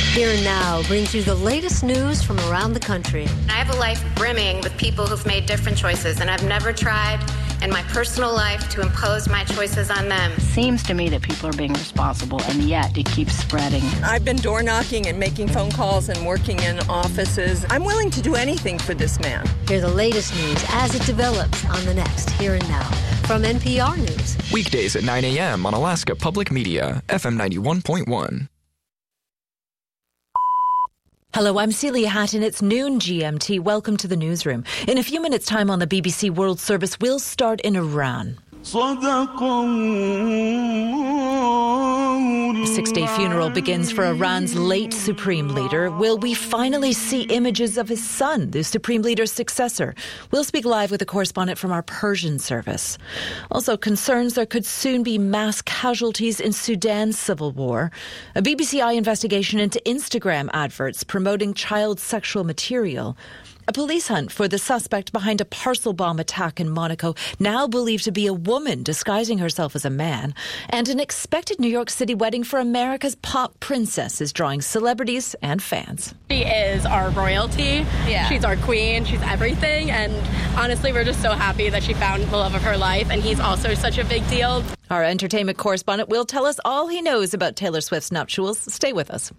Here and Now brings you the latest news from around the country. I have a life brimming with people who've made different choices, and I've never tried in my personal life to impose my choices on them. Seems to me that people are being responsible, and yet it keeps spreading. I've been door knocking and making phone calls and working in offices. I'm willing to do anything for this man. Hear the latest news as it develops on the next Here and Now from NPR News. Weekdays at 9 a.m. on Alaska Public Media, FM 91.1. Hello, I'm Celia Hatton. It's noon GMT. Welcome to the newsroom. In a few minutes' time on the BBC World Service, we'll start in Iran. A six-day funeral begins for Iran's late supreme leader. Will we finally see images of his son, the supreme leader's successor? We'll speak live with a correspondent from our Persian service. Also, concerns there could soon be mass casualties in Sudan's civil war. A BBC Eye investigation into Instagram adverts promoting child sexual material. A police hunt for the suspect behind a parcel bomb attack in Monaco, now believed to be a woman disguising herself as a man. And an expected New York City wedding for America's pop princess is drawing celebrities and fans. She is our royalty. Yeah. She's our queen. She's everything. And honestly, we're just so happy that she found the love of her life. And he's also such a big deal. Our entertainment correspondent will tell us all he knows about Taylor Swift's nuptials. Stay with us.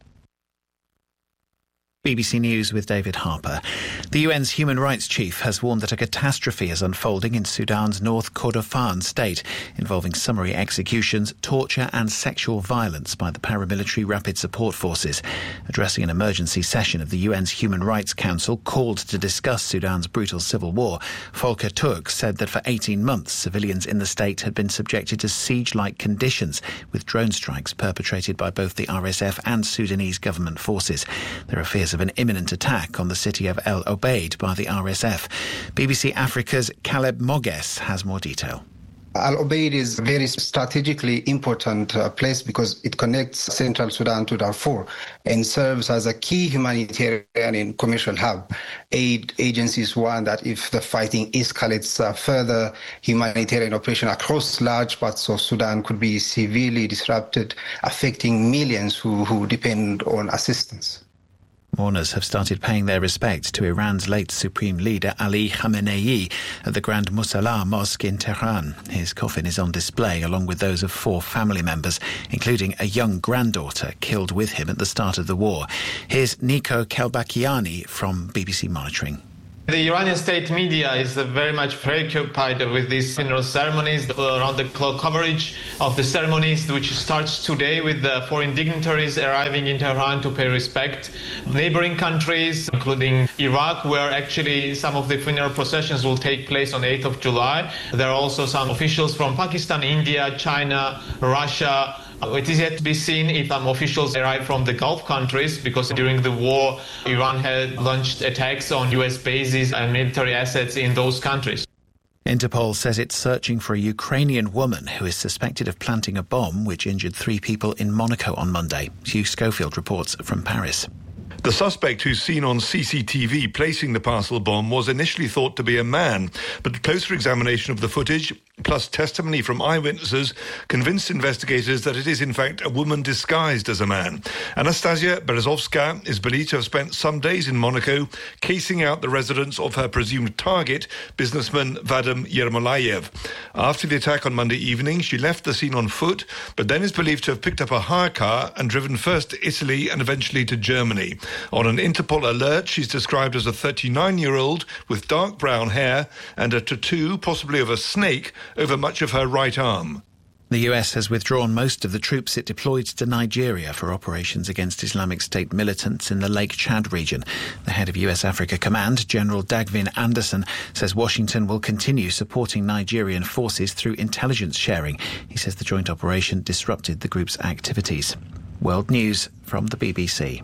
BBC News with David Harper. The UN's human rights chief has warned that a catastrophe is unfolding in Sudan's North Kordofan state, involving summary executions, torture and sexual violence by the paramilitary Rapid Support Forces. Addressing an emergency session of the UN's Human Rights Council called to discuss Sudan's brutal civil war, Volker Turk said that for 18 months civilians in the state had been subjected to siege-like conditions, with drone strikes perpetrated by both the RSF and Sudanese government forces. There are fears of an imminent attack on the city of El Obeid by the RSF. BBC Africa's Caleb Moges has more detail. Al Obeid is a very strategically important place because it connects central Sudan to Darfur and serves as a key humanitarian and commercial hub. Aid agencies warn that if the fighting escalates further, humanitarian operation across large parts of Sudan could be severely disrupted, affecting millions who depend on assistance. Mourners have started paying their respects to Iran's late supreme leader Ali Khamenei at the Grand Musalla Mosque in Tehran. His coffin is on display along with those of 4 family members, including a young granddaughter killed with him at the start of the war. Here's Nico Kelbakiani from BBC Monitoring. The Iranian state media is very much preoccupied with these funeral ceremonies, around-the-clock coverage of the ceremonies, which starts today with the foreign dignitaries arriving in Tehran to pay respect. Neighboring countries, including Iraq, where actually some of the funeral processions will take place on 8th of July. There are also some officials from Pakistan, India, China, Russia. It is yet to be seen if officials arrive from the Gulf countries, because during the war, Iran had launched attacks on US bases and military assets in those countries. Interpol says it's searching for a Ukrainian woman who is suspected of planting a bomb which injured 3 people in Monaco on Monday. Hugh Schofield reports from Paris. The suspect, who's seen on CCTV placing the parcel bomb, was initially thought to be a man, but closer examination of the footage, plus testimony from eyewitnesses, convinced investigators that it is in fact a woman disguised as a man. Anastasia Berezovska is believed to have spent some days in Monaco casing out the residence of her presumed target, businessman Vadim Yermolayev. After the attack on Monday evening, she left the scene on foot, but then is believed to have picked up a hire car and driven first to Italy and eventually to Germany. On an Interpol alert, she's described as a 39-year-old with dark brown hair and a tattoo, possibly of a snake, over much of her right arm. The US has withdrawn most of the troops it deployed to Nigeria for operations against Islamic State militants in the Lake Chad region. The head of US Africa Command, General Dagvin Anderson, says Washington will continue supporting Nigerian forces through intelligence sharing. He says the joint operation disrupted the group's activities. World News from the BBC.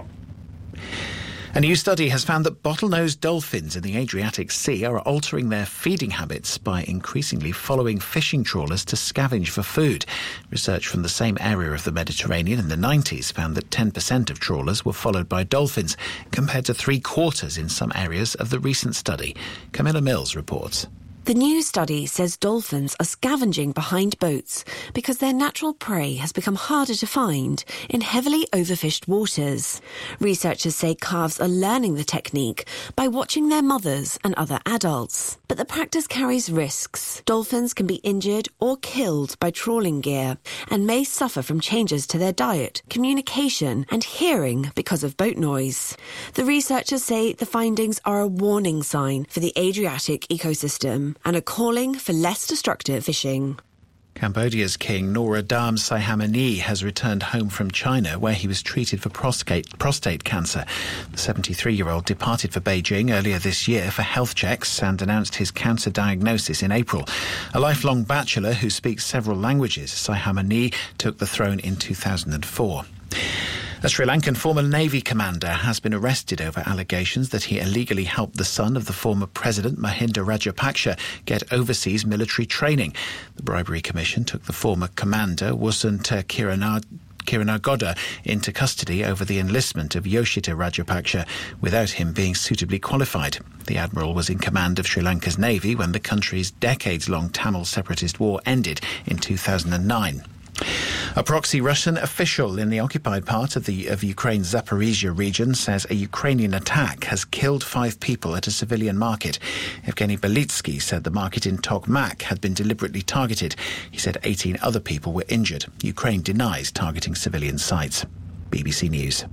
A new study has found that bottlenose dolphins in the Adriatic Sea are altering their feeding habits by increasingly following fishing trawlers to scavenge for food. Research from the same area of the Mediterranean in the 90s found that 10% of trawlers were followed by dolphins, compared to 3/4 in some areas of the recent study. Camilla Mills reports. The new study says dolphins are scavenging behind boats because their natural prey has become harder to find in heavily overfished waters. Researchers say calves are learning the technique by watching their mothers and other adults. But the practice carries risks. Dolphins can be injured or killed by trawling gear and may suffer from changes to their diet, communication and hearing because of boat noise. The researchers say the findings are a warning sign for the Adriatic ecosystem and are calling for less destructive fishing. Cambodia's king, Norodom Sihamoni, has returned home from China, where he was treated for prostate cancer. The 73-year-old departed for Beijing earlier this year for health checks and announced his cancer diagnosis in April. A lifelong bachelor who speaks several languages, Sihamoni took the throne in 2004. A Sri Lankan former Navy commander has been arrested over allegations that he illegally helped the son of the former president, Mahinda Rajapaksa, get overseas military training. The Bribery Commission took the former commander, Wasant Kiranagoda, into custody over the enlistment of Yoshita Rajapaksa without him being suitably qualified. The admiral was in command of Sri Lanka's navy when the country's decades-long Tamil separatist war ended in 2009. A proxy Russian official in the occupied part of Ukraine's Zaporizhia region says a Ukrainian attack has killed 5 people at a civilian market. Evgeny Belitsky said the market in Tokmak had been deliberately targeted. He said 18 other people were injured. Ukraine denies targeting civilian sites. BBC News.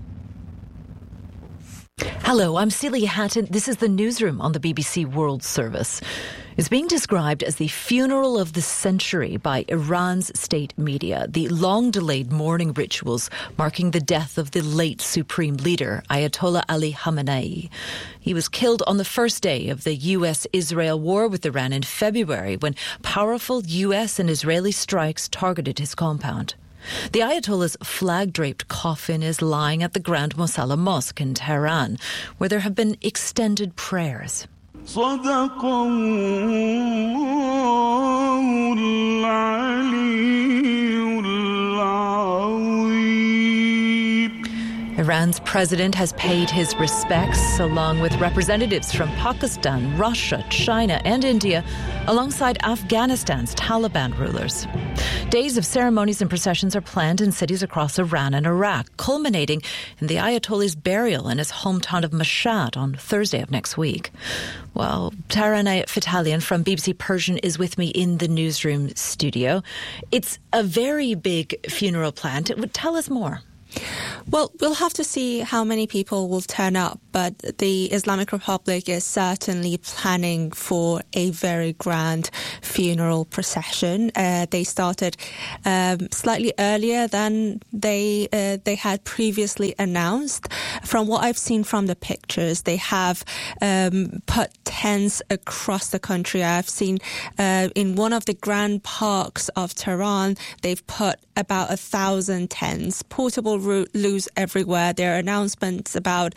Hello, I'm Celia Hatton. This is the newsroom on the BBC World Service. It's being described as the funeral of the century by Iran's state media, the long-delayed mourning rituals marking the death of the late supreme leader, Ayatollah Ali Khamenei. He was killed on the first day of the US-Israel war with Iran in February when powerful US and Israeli strikes targeted his compound. The Ayatollah's flag-draped coffin is lying at the Grand Mosalla Mosque in Tehran, where there have been extended prayers. Iran's president has paid his respects along with representatives from Pakistan, Russia, China and India, alongside Afghanistan's Taliban rulers. Days of ceremonies and processions are planned in cities across Iran and Iraq, culminating in the Ayatollah's burial in his hometown of Mashhad on Thursday of next week. Well, Taraneh Fatalian from BBC Persian is with me in the newsroom studio. It's a very big funeral planned. Tell us more. Well, we'll have to see how many people will turn up, but the Islamic Republic is certainly planning for a very grand funeral procession. They started slightly earlier than they had previously announced. From what I've seen from the pictures, they have put tents across the country. I've seen in one of the grand parks of Tehran, they've put about 1,000 tents, portable loos everywhere. There are announcements about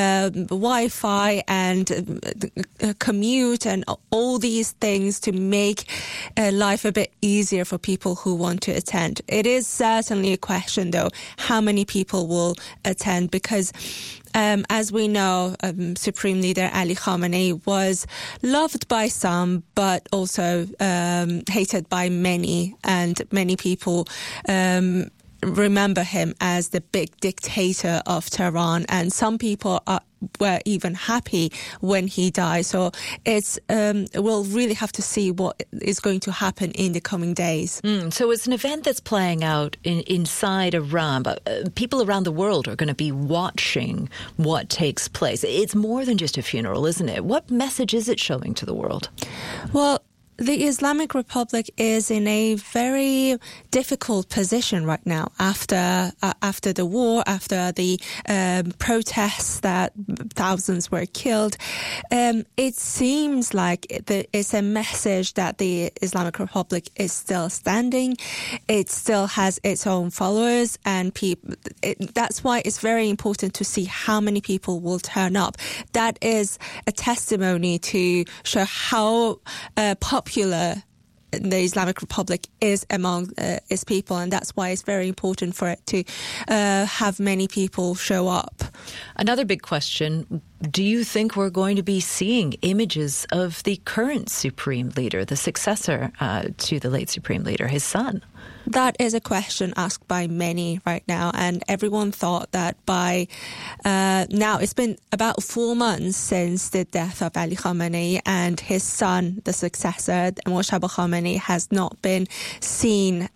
Wi-Fi and commute and all these things to make life a bit easier for people who want to attend. It is certainly a question, though, how many people will attend, because as we know, Supreme Leader Ali Khamenei was loved by some, but also hated by many, and many people remember him as the big dictator of Tehran, and some people were even happy when he died. So we'll really have to see what is going to happen in the coming days. So it's an event that's playing out inside Iran, but people around the world are going to be watching what takes place. It's more than just a funeral, isn't it? What message is it showing to the world? Well, the Islamic Republic is in a very difficult position right now after the war, after the protests that thousands were killed. It seems like it's a message that the Islamic Republic is still standing. It still has its own followers, and that's why it's very important to see how many people will turn up. That is a testimony to show how popular the Islamic Republic is among its people, and that's why it's very important for it to have many people show up. Another big question, do you think we're going to be seeing images of the current Supreme Leader, the successor to the late Supreme Leader, his son? That is a question asked by many right now, and everyone thought that by now, it's been about 4 months since the death of Ali Khamenei, and his son, the successor, Moshtaba Khamenei, has not been seen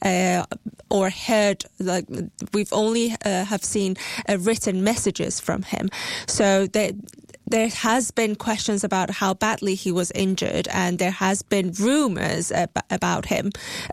or heard. Like, we've only have seen written messages from him. So there has been questions about how badly he was injured, and there has been rumors about him.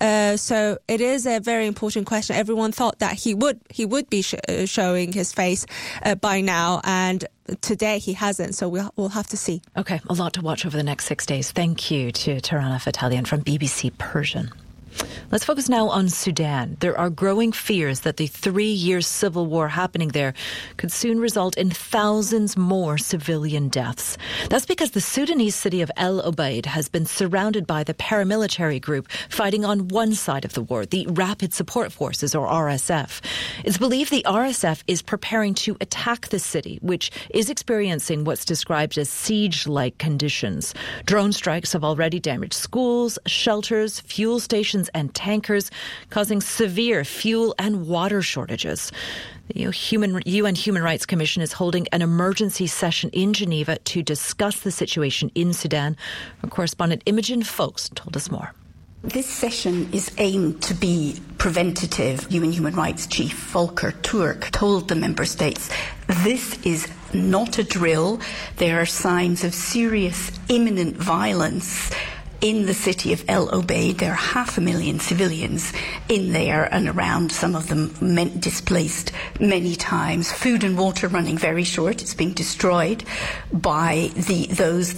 So it is a very important question. Everyone thought that he would be showing his face by now, and today he hasn't. So we'll have to see. Okay, a lot to watch over the next 6 days. Thank you to Tarana Fatalian from BBC Persian. Let's focus now on Sudan. There are growing fears that the 3-year civil war happening there could soon result in thousands more civilian deaths. That's because the Sudanese city of El Obeid has been surrounded by the paramilitary group fighting on one side of the war, the Rapid Support Forces, or RSF. It's believed the RSF is preparing to attack the city, which is experiencing what's described as siege-like conditions. Drone strikes have already damaged schools, shelters, fuel stations and tankers, causing severe fuel and water shortages. The UN Human Rights Commission is holding an emergency session in Geneva to discuss the situation in Sudan. Our correspondent Imogen Folks told us more. This session is aimed to be preventative. UN Human Rights Chief Volker Turk told the member states, this is not a drill. There are signs of serious imminent violence in the city of El Obeid. There are 500,000 civilians in there and around, some of them displaced many times. Food and water running very short. It's being destroyed by the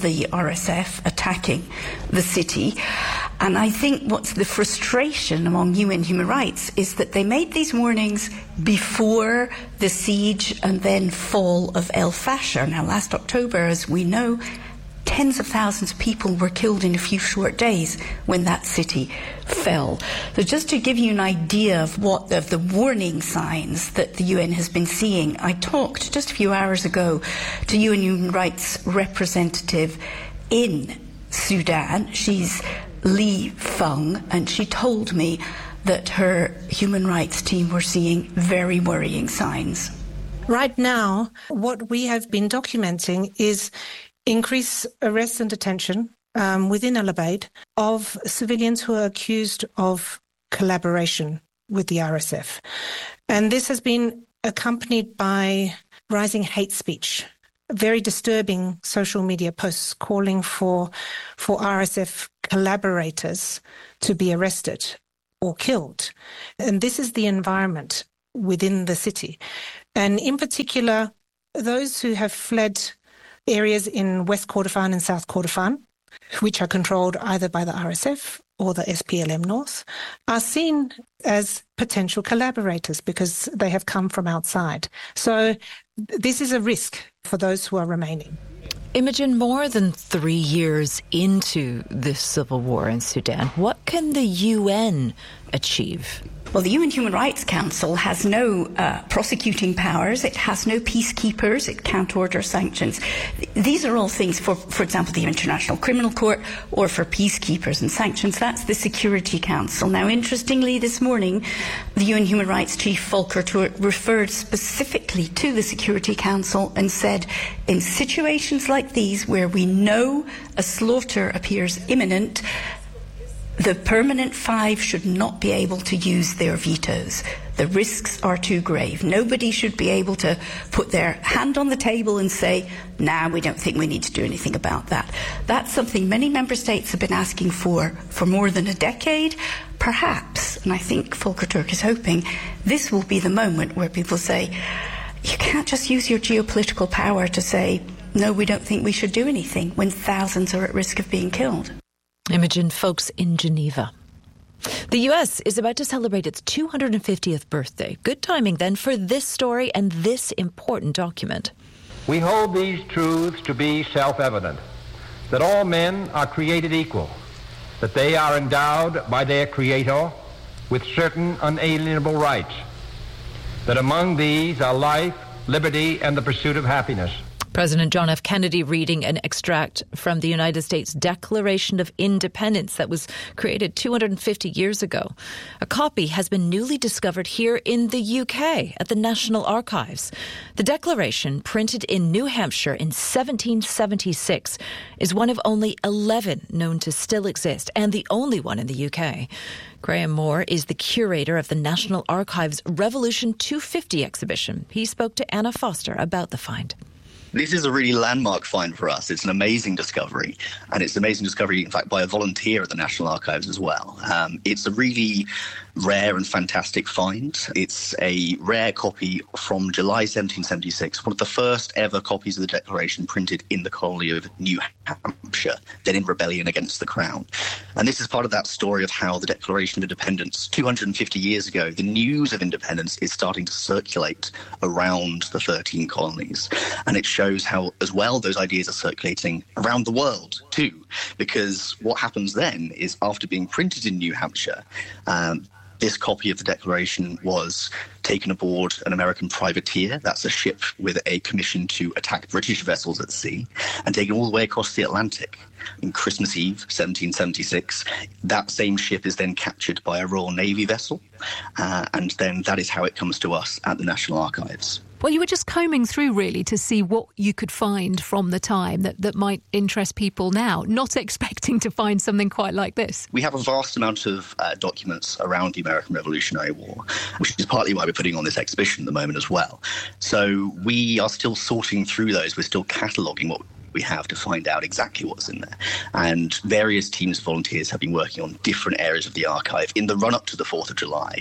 RSF attacking the city. And I think what's the frustration among UN Human Rights is that they made these warnings before the siege and then fall of El Fasher. Now, last October, as we know, tens of thousands of people were killed in a few short days when that city fell. So just to give you an idea of the warning signs that the UN has been seeing, I talked just a few hours ago to UN Human Rights representative in Sudan. She's Li Feng, and she told me that her human rights team were seeing very worrying signs. Right now, what we have been documenting is increased arrests and detention within El Obeid of civilians who are accused of collaboration with the RSF. And this has been accompanied by rising hate speech, very disturbing social media posts calling for RSF collaborators to be arrested or killed. And this is the environment within the city. And in particular, those who have fled areas in West Kordofan and South Kordofan, which are controlled either by the RSF or the SPLM North, are seen as potential collaborators because they have come from outside. So this is a risk for those who are remaining. Imogen, more than 3 years into this civil war in Sudan, what can the UN achieve? Well, the UN Human Rights Council has no prosecuting powers. It has no peacekeepers. It can't order sanctions. These are all things for example, the International Criminal Court or for peacekeepers and sanctions. That's the Security Council. Now, interestingly, this morning, the UN Human Rights Chief Volker Turk referred specifically to the Security Council and said, in situations like these where we know a slaughter appears imminent, the Permanent Five should not be able to use their vetoes. The risks are too grave. Nobody should be able to put their hand on the table and say, nah, we don't think we need to do anything about that. That's something many member states have been asking for more than a decade. Perhaps, and I think Volker Turk is hoping, this will be the moment where people say, you can't just use your geopolitical power to say, no, we don't think we should do anything when thousands are at risk of being killed. Imogen Folks in Geneva. The US is about to celebrate its 250th birthday. Good timing then for this story and this important document. We hold these truths to be self-evident, that all men are created equal, that they are endowed by their Creator with certain unalienable rights, that among these are life, liberty, and the pursuit of happiness. President John F. Kennedy reading an extract from the United States Declaration of Independence that was created 250 years ago. A copy has been newly discovered here in the UK at the National Archives. The Declaration, printed in New Hampshire in 1776, is one of only 11 known to still exist and the only one in the UK. Graham Moore is the curator of the National Archives Revolution 250 exhibition. He spoke to Anna Foster about the find. This is a really landmark find for us. It's an amazing discovery, and it's an amazing discovery, in fact, by a volunteer at the National Archives as well. It's a really rare and fantastic find. It's a rare copy from July 1776, one of the first ever copies of the Declaration printed in the colony of New Hampshire, then in rebellion against the Crown. And this is part of that story of how the Declaration of Independence, 250 years ago, the news of independence is starting to circulate around the 13 colonies. And it shows how, as well, those ideas are circulating around the world too, because what happens then is, after being printed in New Hampshire, this copy of the Declaration was taken aboard an American privateer. That's a ship with a commission to attack British vessels at sea, and taken all the way across the Atlantic. On Christmas Eve, 1776, that same ship is then captured by a Royal Navy vessel, and then that is how it comes to us at the National Archives. Well, you were just combing through, really, to see what you could find from the time that might interest people now, not expecting to find something quite like this. We have a vast amount of documents around the American Revolutionary War, which is partly why we're putting on this exhibition at the moment as well. So we are still sorting through those. We're still cataloguing what we have to find out exactly what's in there. And various teams of volunteers have been working on different areas of the archive in the run-up to the 4th of July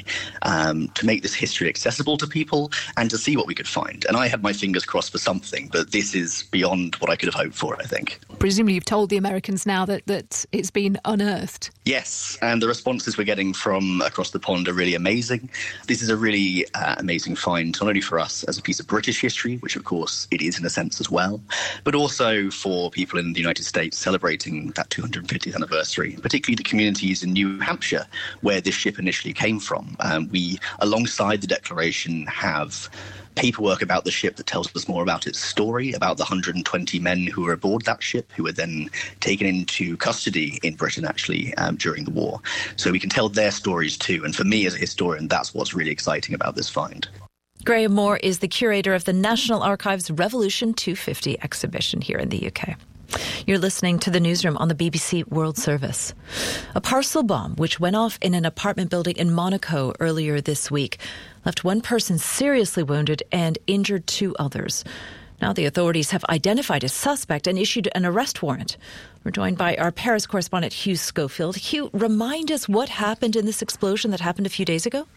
to make this history accessible to people and to see what we could find. And I had my fingers crossed for something, but this is beyond what I could have hoped for, I think. Presumably you've told the Americans now that it's been unearthed. Yes, and the responses we're getting from across the pond are really amazing. This is a really amazing find, not only for us as a piece of British history, which of course it is in a sense as well, but also for people in the United States celebrating that 250th anniversary, particularly the communities in New Hampshire where this ship initially came from. We, alongside the Declaration, have paperwork about the ship that tells us more about its story, about the 120 men who were aboard that ship, who were then taken into custody in Britain, actually, during the war. So we can tell their stories too. And for me as a historian, that's what's really exciting about this find. Graham Moore is the curator of the National Archives Revolution 250 exhibition here in the UK. You're listening to the newsroom on the BBC World Service. A parcel bomb, which went off in an apartment building in Monaco earlier this week, left one person seriously wounded and injured 2 others. Now the authorities have identified a suspect and issued an arrest warrant. We're joined by our Paris correspondent Hugh Schofield. Hugh, remind us what happened in this explosion that happened a few days ago?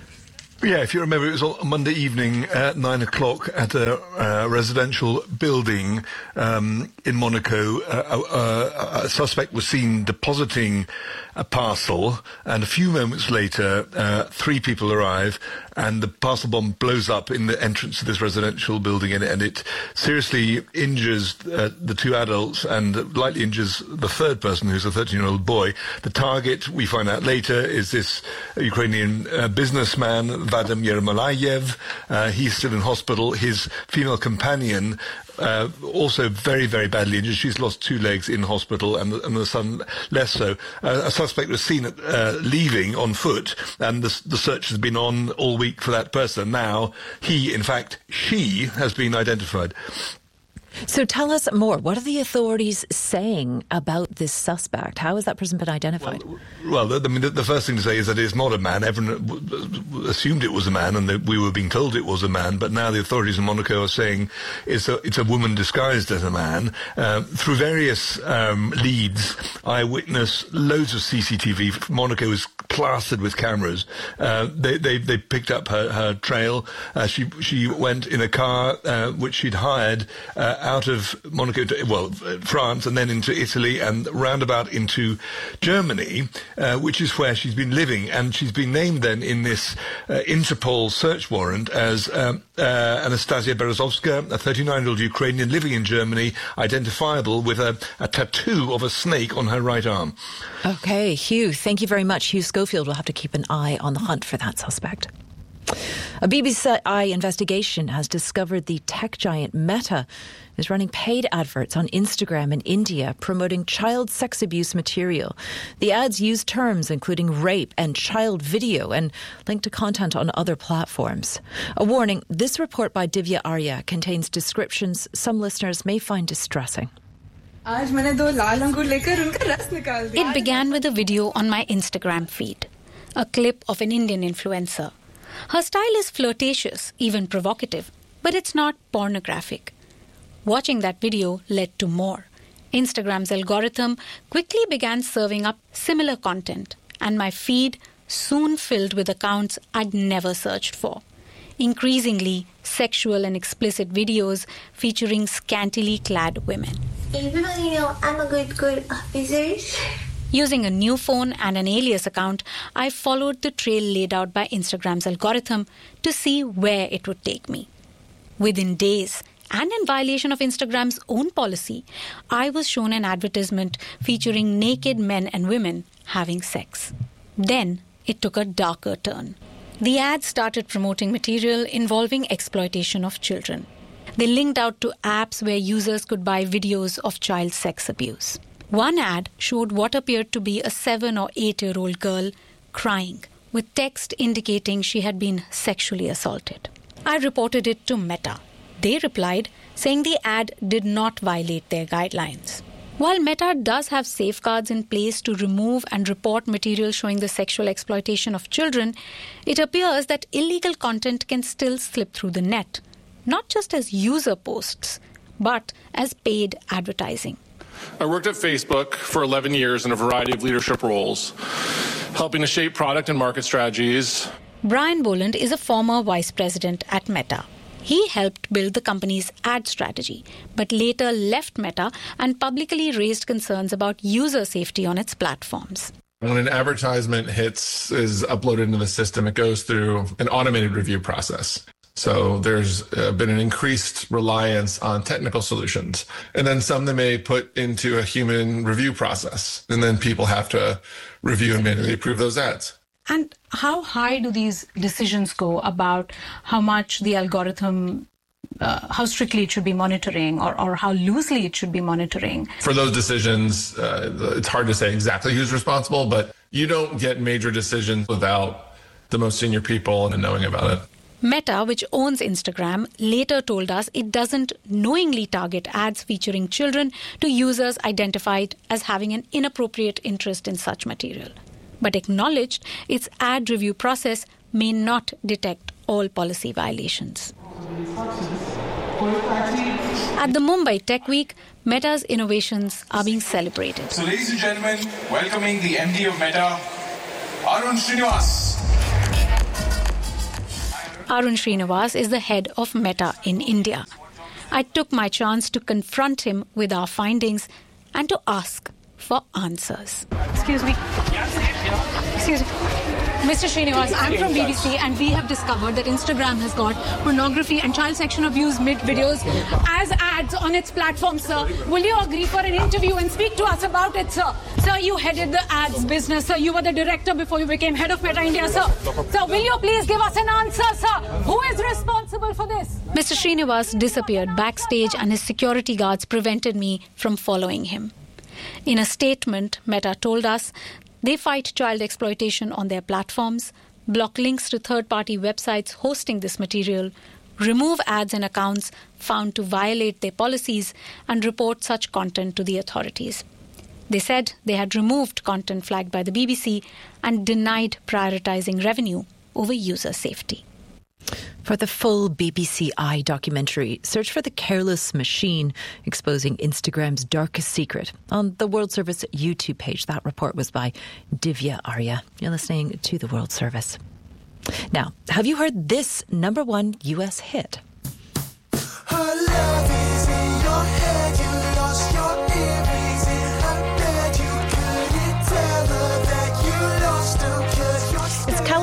Yeah, if you remember, it was on Monday evening at 9 o'clock at a residential building in Monaco. A suspect was seen depositing a parcel, and a few moments later, 3 people arrive, and the parcel bomb blows up in the entrance to this residential building, and it seriously injures the 2 adults and lightly injures the 3rd person, who's a 13-year-old boy. The target, we find out later, is this Ukrainian businessman, Vadim Yermolayev. He's still in hospital. His female companion, also very, very badly injured. She's lost 2 legs in hospital, and the son less so. A suspect was seen leaving on foot, and the search has been on all week for that person. Now, she has been identified. So tell us more. What are the authorities saying about this suspect? How has that person been identified? Well, the first thing to say is that it's not a man. Everyone assumed it was a man, and that we were being told it was a man. But now the authorities in Monaco are saying it's a woman disguised as a man. Through various leads, eyewitness, loads of CCTV. Monaco is plastered with cameras. They picked up her trail. She went in a car which she'd hired out of Monaco to, France, and then into Italy, and roundabout into Germany, which is where she's been living. And she's been named then in this Interpol search warrant as Anastasia Berezovska, a 39-year-old Ukrainian living in Germany, identifiable with a tattoo of a snake on her right arm. Okay, Hugh, thank you very much. Hugh Schofield will have to keep an eye on the hunt for that suspect. A BBC investigation has discovered the tech giant Meta is running paid adverts on Instagram in India promoting child sex abuse material. The ads use terms including rape and child video and link to content on other platforms. A warning, this report by Divya Arya contains descriptions some listeners may find distressing. It began with a video on my Instagram feed, a clip of an Indian influencer. Her style is flirtatious, even provocative, but it's not pornographic. Watching that video led to more. Instagram's algorithm quickly began serving up similar content, and my feed soon filled with accounts I'd never searched for. Increasingly, sexual and explicit videos featuring scantily clad women. Everybody know I'm a good officer. Using a new phone and an alias account, I followed the trail laid out by Instagram's algorithm to see where it would take me. Within days, and in violation of Instagram's own policy, I was shown an advertisement featuring naked men and women having sex. Then it took a darker turn. The ad started promoting material involving exploitation of children. They linked out to apps where users could buy videos of child sex abuse. One ad showed what appeared to be a 7 or 8-year-old girl crying, with text indicating she had been sexually assaulted. I reported it to Meta. They replied, saying the ad did not violate their guidelines. While Meta does have safeguards in place to remove and report material showing the sexual exploitation of children, it appears that illegal content can still slip through the net, not just as user posts, but as paid advertising. I worked at Facebook for 11 years in a variety of leadership roles, helping to shape product and market strategies. Brian Boland is a former vice president at Meta. He helped build the company's ad strategy, but later left Meta and publicly raised concerns about user safety on its platforms. When an advertisement is uploaded into the system, it goes through an automated review process. So there's been an increased reliance on technical solutions. And then some they may put into a human review process. And then people have to review and manually approve those ads. And how high do these decisions go about how much the algorithm, how strictly it should be monitoring or how loosely it should be monitoring? For those decisions, it's hard to say exactly who's responsible, but you don't get major decisions without the most senior people and knowing about it. Meta, which owns Instagram, later told us it doesn't knowingly target ads featuring children to users identified as having an inappropriate interest in such material, but acknowledged its ad review process may not detect all policy violations. At the Mumbai Tech Week, Meta's innovations are being celebrated. So, ladies and gentlemen, welcoming the MD of Meta, Arun Srinivas. Arun Srinivas is the head of Meta in India. I took my chance to confront him with our findings and to ask for answers. Excuse me. Mr. Srinivas, I'm from BBC and we have discovered that Instagram has got pornography and child sexual abuse videos as ads on its platform, sir. Will you agree for an interview and speak to us about it, sir? Sir, you headed the ads business, sir. You were the director before you became head of Meta India, sir. Sir, will you please give us an answer, sir? Who is responsible for this? Mr. Srinivas disappeared backstage and his security guards prevented me from following him. In a statement, Meta told us they fight child exploitation on their platforms, block links to third-party websites hosting this material, remove ads and accounts found to violate their policies, and report such content to the authorities. They said they had removed content flagged by the BBC and denied prioritizing revenue over user safety. For the full BBC Eye documentary, search for The Careless Machine, exposing Instagram's darkest secret on the World Service YouTube page. That report was by Divya Arya. You're listening to the World Service. Now, have you heard this #1 US hit? Her love is in your head, you lost your earrings in her bed, you couldn't tell her that you lost them 'cause you're It's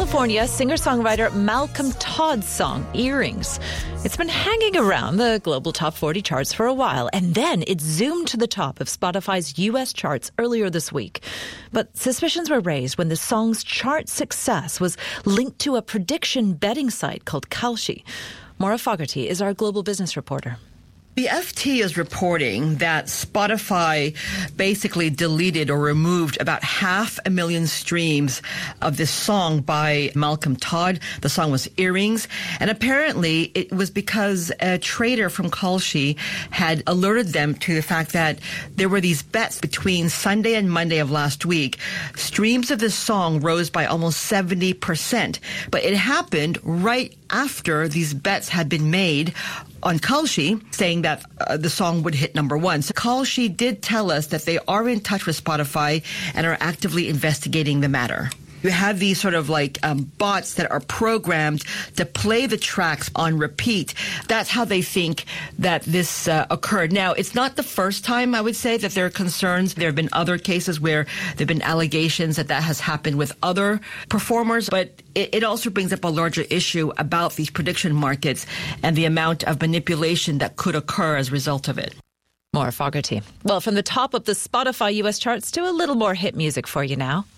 California, singer-songwriter Malcolm Todd's song, Earrings. It's been hanging around the global top 40 charts for a while, and then it zoomed to the top of Spotify's US charts earlier this week. But suspicions were raised when the song's chart success was linked to a prediction betting site called Kalshi. Maura Fogarty is our global business reporter. The FT is reporting that Spotify basically deleted or removed about 500,000 streams of this song by Malcolm Todd. The song was Earrings. And apparently it was because a trader from Kalshi had alerted them to the fact that there were these bets between Sunday and Monday of last week. Streams of this song rose by almost 70%. But it happened right after these bets had been made on Kalshi, saying that the song would hit number one. So Kalshi did tell us that they are in touch with Spotify and are actively investigating the matter. You have these sort of like bots that are programmed to play the tracks on repeat. That's how they think that this occurred. Now, it's not the first time, I would say, that there are concerns. There have been other cases where there have been allegations that has happened with other performers, but it also brings up a larger issue about these prediction markets and the amount of manipulation that could occur as a result of it. Maura Fogarty. Well, from the top of the Spotify US charts to a little more hit music for you now.